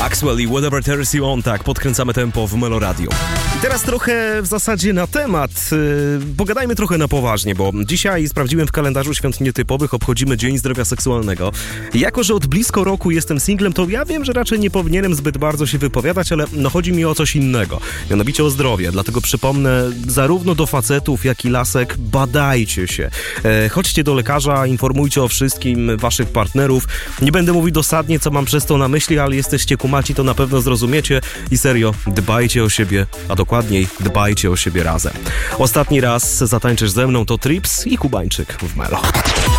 Axwell i Whatever Turns You On, tak, podkręcamy tempo w Melo Radio. I teraz trochę w zasadzie na temat, pogadajmy trochę na poważnie, bo dzisiaj sprawdziłem w kalendarzu świąt nietypowych, obchodzimy Dzień Zdrowia Seksualnego. I jako, że od blisko roku jestem singlem, to ja wiem, że raczej nie powinienem zbyt bardzo się wypowiadać, ale no chodzi mi o coś innego, mianowicie o zdrowie, dlatego przypomnę zarówno do facetów, jak i lasek, badajcie się. Chodźcie do lekarza, informujcie o wszystkim waszych partnerów. Nie będę mówił dosadnie, co mam przez to na myśli, ale jesteście kumaci, to na pewno zrozumiecie i serio, dbajcie o siebie, a dokładniej dbajcie o siebie razem. Ostatni raz zatańczysz ze mną to Trips i Kubańczyk w Melo.